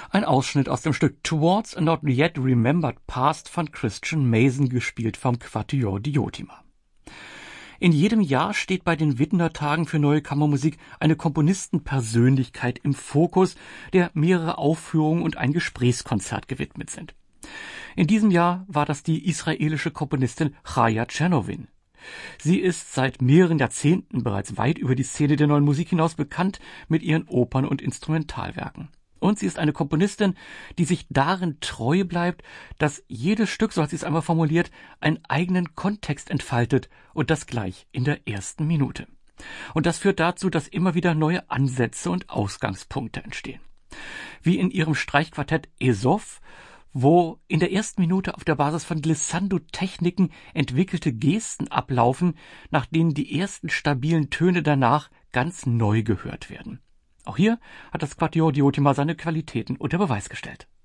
Ein Ausschnitt aus dem Stück Towards a Not Yet Remembered Past von Christian Mason, gespielt vom Quatuor Diotima. In jedem Jahr steht bei den Wittener Tagen für Neue Kammermusik eine Komponistenpersönlichkeit im Fokus, der mehrere Aufführungen und ein Gesprächskonzert gewidmet sind. In diesem Jahr war das die israelische Komponistin Chaya Czernovin. Sie ist seit mehreren Jahrzehnten bereits weit über die Szene der neuen Musik hinaus bekannt mit ihren Opern und Instrumentalwerken. Und sie ist eine Komponistin, die sich darin treu bleibt, dass jedes Stück, so hat sie es einmal formuliert, einen eigenen Kontext entfaltet, und das gleich in der ersten Minute. Und das führt dazu, dass immer wieder neue Ansätze und Ausgangspunkte entstehen. Wie in ihrem Streichquartett Esof, wo in der ersten Minute auf der Basis von Glissando-Techniken entwickelte Gesten ablaufen, nach denen die ersten stabilen Töne danach ganz neu gehört werden. Auch hier hat das Quatuor Diotima seine Qualitäten unter Beweis gestellt.